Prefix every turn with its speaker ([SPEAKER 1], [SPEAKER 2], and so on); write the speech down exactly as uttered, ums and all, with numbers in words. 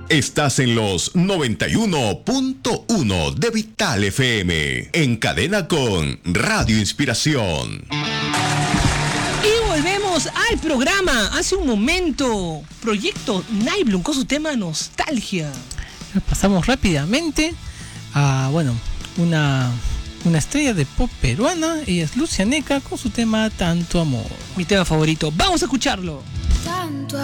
[SPEAKER 1] Estás en los noventa y uno punto uno de Vital F M, en cadena con Radio Inspiración.
[SPEAKER 2] Y volvemos al programa. Hace un momento, Proyecto Nightbloom con su tema Nostalgia.
[SPEAKER 3] Pasamos rápidamente a, bueno, una, una estrella de pop peruana. Ella es Lucia Neca con su tema Tanto Amor.
[SPEAKER 2] Mi tema favorito. Vamos a escucharlo.
[SPEAKER 4] Tanto